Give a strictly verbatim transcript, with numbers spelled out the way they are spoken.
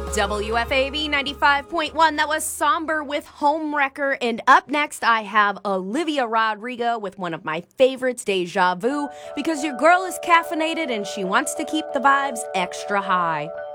W F A B ninety-five point one. That was Somber with Homewrecker. And up next, I have Olivia Rodrigo with one of my favorites, Deja Vu, because your girl is caffeinated and she wants to keep the vibes extra high.